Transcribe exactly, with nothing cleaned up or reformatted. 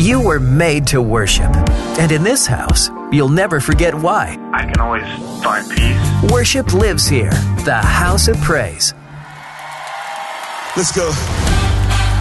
You were made to worship. And in this house, you'll never forget why. I can always find peace. Worship lives here. The House of Praise. Let's go.